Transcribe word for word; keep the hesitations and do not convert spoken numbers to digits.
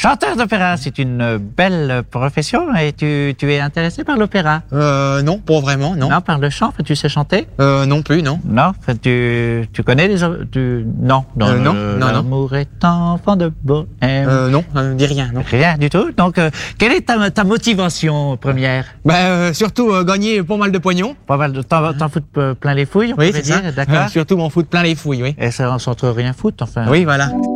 Chanteur d'opéra, c'est une belle profession et tu, tu es intéressé par l'opéra? Euh, non, pas vraiment, non. Non, par le chant, tu sais chanter? Euh, non plus, non. Non, tu, tu connais les... Tu, non, dans Euh, non, le- non, non. L'amour est enfant de bohème. Euh, non, euh, dis rien, non. Rien du tout. Donc, euh, quelle est ta, ta motivation première? Bah, euh, surtout euh, gagner pas mal de pognon. Pas mal de temps, t'en foutre euh, plein les fouilles, on Oui, pourrait c'est ça. dire, d'accord? Euh, surtout m'en foutre plein les fouilles, oui. Et ça, on s'en trouve rien foutre, enfin. Oui, voilà.